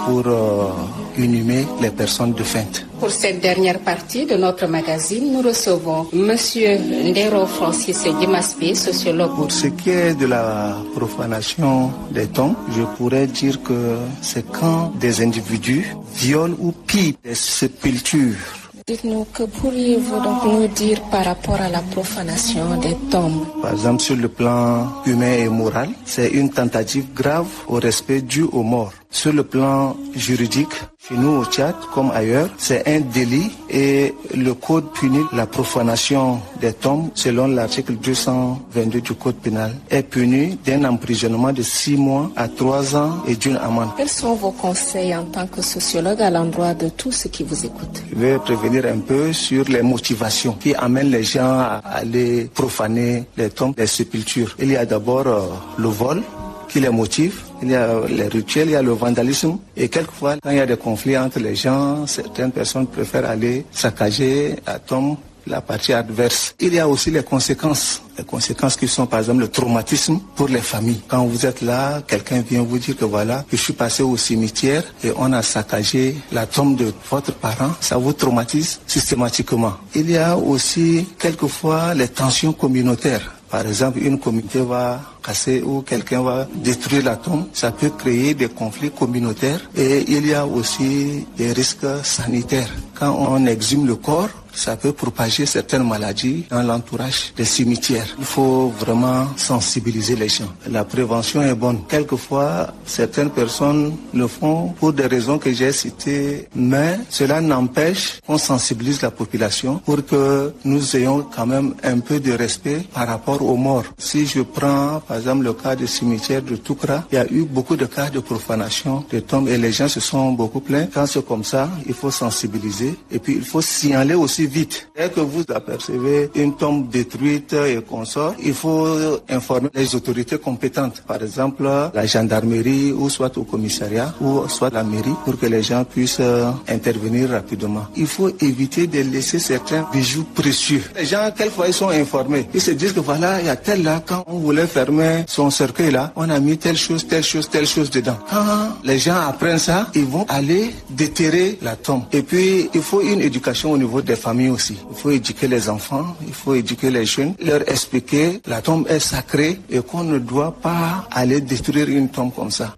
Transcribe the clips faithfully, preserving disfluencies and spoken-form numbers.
pour euh, inhumer les personnes défuntes. Pour cette dernière partie de notre magazine, nous recevons Monsieur Ndero Francis Dimaspe, sociologue. Pour ce qui est de la profanation des tombes, je pourrais dire que c'est quand des individus violent ou pillent des sépultures. Dites-nous, que pourriez-vous donc nous dire par rapport à la profanation des tombes? Par exemple, sur le plan humain et moral, c'est une tentative grave au respect dû aux morts. Sur le plan juridique, chez nous au Tchad, comme ailleurs, c'est un délit et le code punit la profanation des tombes selon l'article deux cent vingt-deux du code pénal est puni d'un emprisonnement de six mois à trois ans et d'une amende. Quels sont vos conseils en tant que sociologue à l'endroit de tous ceux qui vous écoutent? Je vais prévenir un peu sur les motivations qui amènent les gens à aller profaner les tombes, les sépultures. Il y a d'abord euh, le vol qui les motive. Il y a les rituels, il y a le vandalisme. Et quelquefois, quand il y a des conflits entre les gens, certaines personnes préfèrent aller saccager la tombe, la partie adverse. Il y a aussi les conséquences. Les conséquences qui sont par exemple le traumatisme pour les familles. Quand vous êtes là, quelqu'un vient vous dire que voilà, je suis passé au cimetière et on a saccagé la tombe de votre parent. Ça vous traumatise systématiquement. Il y a aussi quelquefois les tensions communautaires. Par exemple, une communauté va casser ou quelqu'un va détruire la tombe. Ça peut créer des conflits communautaires et il y a aussi des risques sanitaires. Quand on exhume le corps, ça peut propager certaines maladies dans l'entourage des cimetières. Il faut vraiment sensibiliser les gens. La prévention est bonne. Quelquefois, certaines personnes le font pour des raisons que j'ai citées, mais cela n'empêche qu'on sensibilise la population pour que nous ayons quand même un peu de respect par rapport aux morts. Si je prends par exemple le cas du cimetière de Toukra, il y a eu beaucoup de cas de profanation de tombes et les gens se sont beaucoup plaints. Quand c'est comme ça, il faut sensibiliser et puis il faut signaler aussi vite. Dès que vous apercevez une tombe détruite et consort, il faut informer les autorités compétentes, par exemple la gendarmerie ou soit au commissariat ou soit la mairie pour que les gens puissent intervenir rapidement. Il faut éviter de laisser certains bijoux précieux. Les gens, quelquefois, ils sont informés. Ils se disent que voilà, il y a tel là, quand on voulait fermer son cercueil là, on a mis telle chose, telle chose, telle chose dedans. Quand les gens apprennent ça, ils vont aller déterrer la tombe. Et puis, il faut une éducation au niveau des familles aussi. Il faut éduquer les enfants, il faut éduquer les jeunes, leur expliquer que la tombe est sacrée et qu'on ne doit pas aller détruire une tombe comme ça.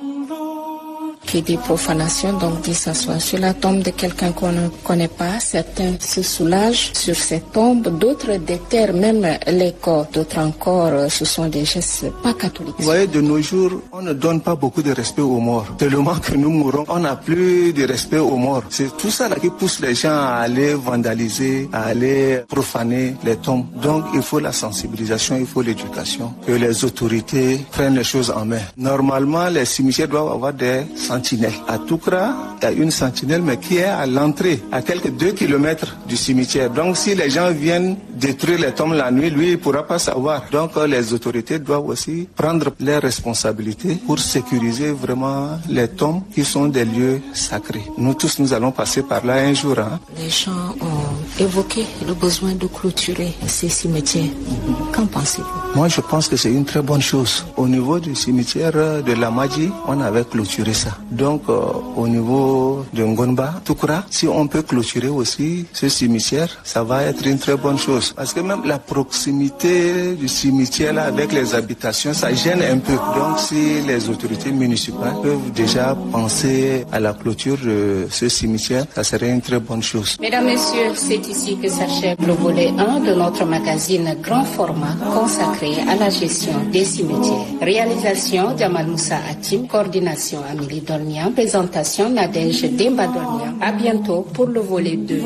Qui dit profanation, donc dit s'asseoir sur la tombe de quelqu'un qu'on ne connaît pas. Certains se soulagent sur cette tombe, d'autres déterrent même les corps, d'autres encore, ce sont des gestes pas catholiques. Vous voyez, de nos jours, on ne donne pas beaucoup de respect aux morts. Tellement que nous mourons, on n'a plus de respect aux morts. C'est tout ça là qui pousse les gens à aller vandaliser, à aller profaner les tombes. Donc il faut la sensibilisation, il faut l'éducation, que les autorités prennent les choses en main. Normalement, les cimetières doivent avoir des sentinelles. À Toukra, il y a une sentinelle, mais qui est à l'entrée, à quelques deux kilomètres du cimetière. Donc, si les gens viennent détruire les tombes la nuit, lui, il ne pourra pas savoir. Donc, les autorités doivent aussi prendre leurs responsabilités pour sécuriser vraiment les tombes qui sont des lieux sacrés. Nous tous, nous allons passer par là un jour. Hein. Les gens ont évoqué le besoin de clôturer ces cimetières. Mm-hmm. Qu'en pensez-vous? Moi, je pense que c'est une très bonne chose. Au niveau du cimetière de Lamadji, on avait clôturé ça. Donc, euh, au niveau de Ngonba, Toukra, si on peut clôturer aussi ce cimetière, ça va être une très bonne chose. Parce que même la proximité du cimetière là, avec les habitations, ça gêne un peu. Donc, si les autorités municipales peuvent déjà penser à la clôture de ce cimetière, ça serait une très bonne chose. Mesdames, Messieurs, c'est ici que s'achève le volet un de notre magazine Grand Format consacré à la gestion des cimetières. Réalisation Jamal Moussa Hatim, coordination Amélie Dolnian, présentation Nadège Demba Dolnian. À bientôt pour le volet deux.